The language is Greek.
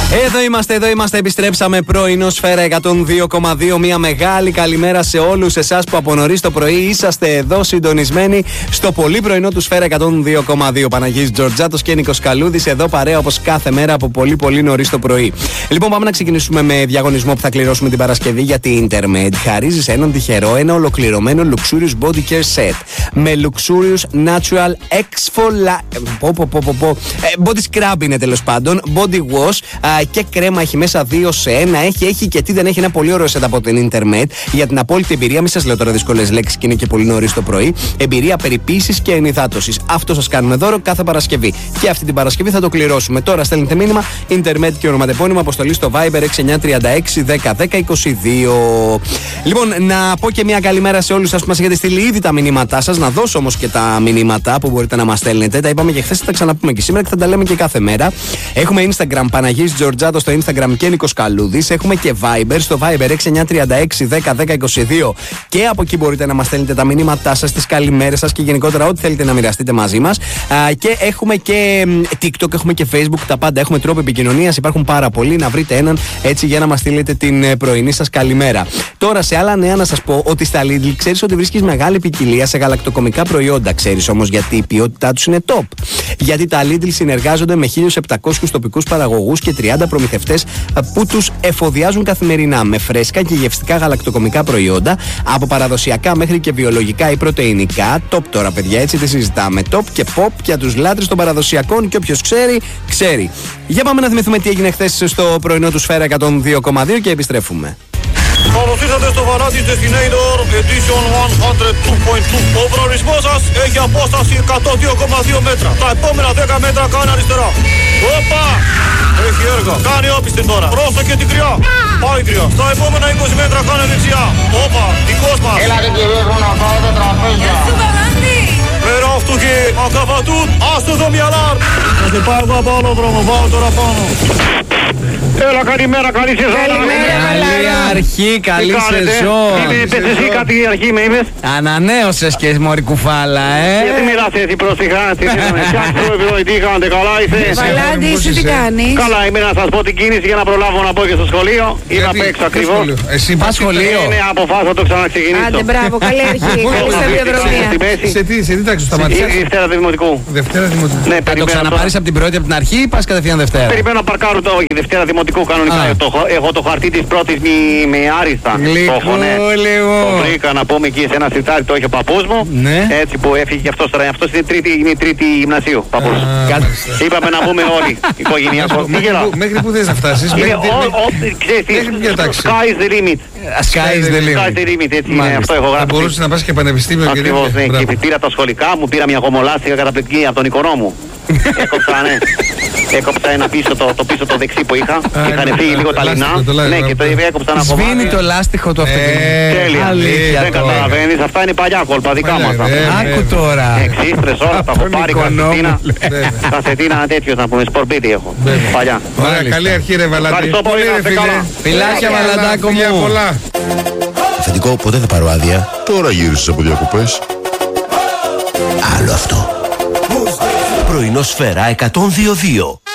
Εδώ είμαστε, επιστρέψαμε πρωινό Σφαίρα 102,2. Μια μεγάλη καλημέρα σε όλους εσάς που από νωρίς το πρωί είσαστε εδώ συντονισμένοι στο πολύ πρωινό του Σφαίρα 102,2. Παναγής Τζορτζάτος και Νίκος Καλούδης εδώ παρέα όπως κάθε μέρα από πολύ νωρίς το πρωί. Λοιπόν, πάμε να ξεκινήσουμε με διαγωνισμό που θα κληρώσουμε την Παρασκευή, γιατί Intermed χαρίζει σε έναν τυχερό ένα ολοκληρωμένο Luxurious Body Care Set με Luxurious Natural Body Scrub είναι τέλος πάντων, Body Wash και κρέμα, έχει μέσα 2 σε 1. Έχει και τι δεν έχει, ένα πολύ ωραίο set από την Intermed για την απόλυτη εμπειρία. Μην σας λέω τώρα δύσκολες λέξεις και είναι και πολύ νωρίς το πρωί. Εμπειρία περιποίησης και ενυδάτωσης. Αυτό σας κάνουμε δώρο κάθε Παρασκευή. Και αυτή την Παρασκευή θα το κληρώσουμε. Τώρα στέλνετε μήνυμα Intermed και ονοματεπώνυμο, αποστολή στο Viber 6936101022. Λοιπόν, να πω και μια καλημέρα σε όλους σας που μας έχετε στείλει ήδη τα μηνύματά σας. Να δώσω όμως και τα μηνύματα που μπορείτε να μας στέλνετε. Τα είπαμε και χθες, θα τα ξαναπούμε και σήμερα και θα τα λέμε και κάθε μέρα. Έχουμε Instagram Παναγής Τζορτζάτο στο Instagram και Νίκος Καλούδης. Έχουμε και Viber στο Viber 6936101022. Και από εκεί μπορείτε να μας στέλνετε τα μηνύματά σας, τις καλημέρες σας και γενικότερα ό,τι θέλετε να μοιραστείτε μαζί μας. Και έχουμε και TikTok, έχουμε και Facebook, τα πάντα. Έχουμε τρόπο επικοινωνίας, υπάρχουν πάρα πολλοί. Να βρείτε έναν έτσι για να μας στείλετε την πρωινή σας καλημέρα. Τώρα, σε άλλα νέα, να σας πω ότι στα Lidl ξέρεις ότι βρίσκεις μεγάλη ποικιλία σε γαλακτοκομικά προϊόντα. Ξέρεις όμως γιατί η ποιότητά τους είναι top. Γιατί τα Lidl συνεργάζονται με 1.700 τοπικούς παραγωγούς και 30 προμηθευτές που τους εφοδιάζουν καθημερινά με φρέσκα και γευστικά γαλακτοκομικά προϊόντα, από παραδοσιακά μέχρι και βιολογικά ή πρωτεϊνικά. Top τώρα, παιδιά, έτσι δεν συζητάμε. Top και pop για τους λάτρες των παραδοσιακών και όποιος ξέρει, ξέρει. Για πάμε να θυμηθούμε τι έγινε χθες στο πρωινό του Σφαίρα 102,2 και επιστρέφουμε. Καλώς ήρθατε στο Vanatis Destinator Edition 102.2. Ο προορισμός σας έχει απόσταση 102,2 μέτρα. Τα επόμενα 10 μέτρα κάνε αριστερά. Όπα! Έχει έργα. Κάνει όπιστη τώρα. Πρόσεχε την κρυά. Πάει κρυά. Στα επόμενα 20 μέτρα κάνε δεξιά. Όπα! Δικός μας. Έλατε κύριε, έχω να πάω τα τραπέζια. Πέρα αυτού και ακαβατούν. Άστο εδώ μια αλάρ. Θα σε πάω εγώ από άλλο δρόμο. Πάω τώρα πάνω. Έλα, καλημέρα, καλή σεζόν. Καλή αρχή, καλή σεζόν. Είπες εσύ κάτι αρχή με είπες. Ανανέωσες και μωρή κουφάλα, Γιατί μιλάς έτσι πρόσεχα, τι κάνετε, καλά είσαι. Βαλάντη, εσύ τι κάνεις? Καλά, είμαι να σας πω την κίνηση για να προλάβω να πω και στο σχολείο. Είμαι απ' έξω ακριβώς. Εσύ πας σχολείο? Είναι αποφάσισα να το ξαναξεκινήσω. Άντε, μπράβο, καλή αρχή. Καλή στα διαδρομία. Σε τι τάξη σταματήσεις? Δευτέρα Δημοτικού. Δευτέρα Δημοτικού. Ναι, Θα το ξαναπάρεις από την πρώτη, από την αρχή ή πας κατευθείαν Δευτέρα? Περιμένω να παρκάρω το Δευτέρα Δημοτικού κανονικά. Έχω το χαρτί της πρώτης με άριστα. Λίγο. Το βρήκα να πούμε εκεί σε ένα σιρτάρι, το έχει ο παππούς μου. Ναι. Έτσι που έφυγε και αυτός τώρα. Αυτός είναι η τρίτη γυμνασίου. Παππούς. Είπαμε να πούμε όλοι. Οικογενειακό. Μέχρι πού θες να φτάσεις? Ξέρεις τι, sky is the limit. Sky is the limit. Έτσι είναι, αυτό έχω γράψει. Θα μπορούσες να πας και πανεπιστήμιο. Ακριβώς, ναι. Και πήρα τα σχολικά μου, πήρα μια γομολάστικα καταπληκτική από τον Νικορό μου. Έκοψα ένα πίσω, το πίσω το δεξί που είχα. Είχαν φύγει λίγο τα λινά. Ναι, και το έκοψα ένα κομμάτι. Σβήνει το λάστιχο του αυτοκίνητου. Τέλεια. Δεν καταλαβαίνεις, αυτά είναι παλιά κόλπα δικά μας. Άκου τώρα. Εξίστρες όλα, τα έχω πάρει κασετίνα τέτοιος να πούμε, σπορμπίτι έχω. Παλιά. Ωραία, καλή αρχή ρε Βαλάντη. Ευχαριστώ πολύ, να είστε καλά. Φιλάκια Βαλαντάκο μου. Αφεντικό, ποτέ δεν πάρω άδεια. Τώρα γύρισες από διακοπές. Άλλο αυτό. Πρωινό Σφαίρα 102,2.